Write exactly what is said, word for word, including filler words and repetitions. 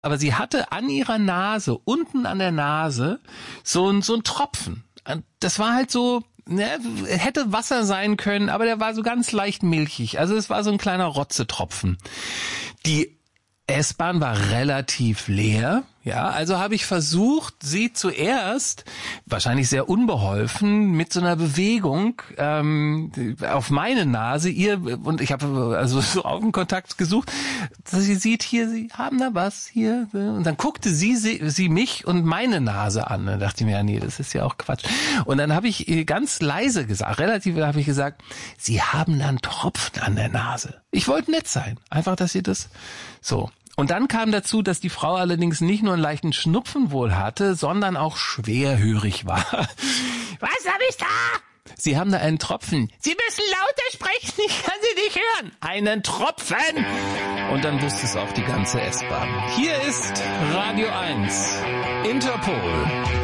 Aber sie hatte an ihrer Nase, unten an der Nase, so ein, so ein Tropfen. Das war halt so, ne, hätte Wasser sein können, aber der war so ganz leicht milchig. Also es war so ein kleiner Rotzetropfen. Die S-Bahn war relativ leer, ja, also habe ich versucht, sie zuerst, wahrscheinlich sehr unbeholfen, mit so einer Bewegung ähm, auf meine Nase, ihr, und ich habe also so Augenkontakt gesucht, dass sie sieht, hier, sie haben da was, hier, und dann guckte sie, sie, sie mich und meine Nase an. Dann dachte ich mir, ja, nee, das ist ja auch Quatsch. Und dann habe ich ganz leise gesagt, relativ habe ich gesagt, sie haben da einen Tropfen an der Nase. Ich wollte nett sein, einfach, dass sie das so... Und dann kam dazu, dass die Frau allerdings nicht nur einen leichten Schnupfen wohl hatte, sondern auch schwerhörig war. Was hab ich da? Sie haben da einen Tropfen. Sie müssen lauter sprechen, ich kann Sie nicht hören. Einen Tropfen! Und dann wusste es auch die ganze S-Bahn. Hier ist Radio eins, Interpol.